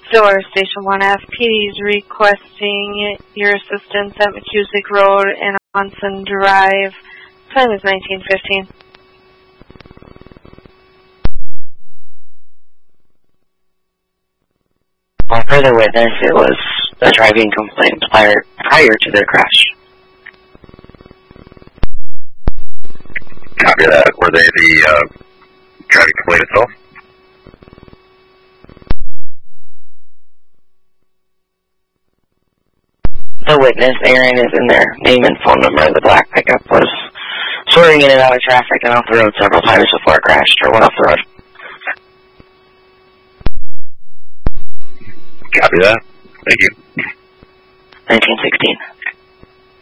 Door, Station 1F. PD is requesting your assistance at McCusick Road and Monson Drive. Time is 19:15. On further witness, it was a driving complaint prior to their crash. Copy that. Were they the driving complaint itself? The witness, Aaron, is in their name and phone number. The black pickup was swerving in and out of traffic and off the road several times before it crashed or went off the road. Copy that. Thank you. 1916.